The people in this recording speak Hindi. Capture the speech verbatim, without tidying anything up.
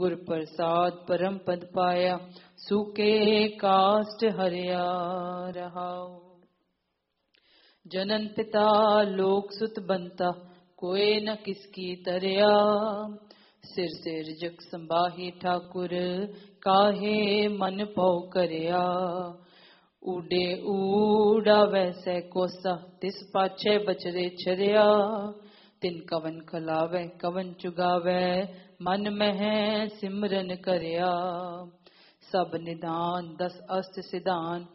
गुर प्रसाद परम पद पाया, सूके काष्ट हरिया रहाओ। जनन पिता लोक सुत बनता, कोई न किसकी तरया। सिर सिर जग संबाही ठाकुर, काहे मन पौ करया। उडे ऊड़ा वैसे कोसा, तिस पाछे बचरे छरिया। तिन कवन खलावे कवन चुगावे, मन मह सिमरन करया। सब निदान दस अष्ट सिधान,